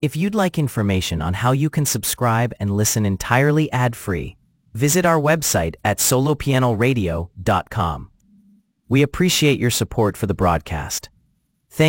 If you'd like information on how you can subscribe and listen entirely ad-free, visit our website at solopianoradio.com. We appreciate your support for the broadcast.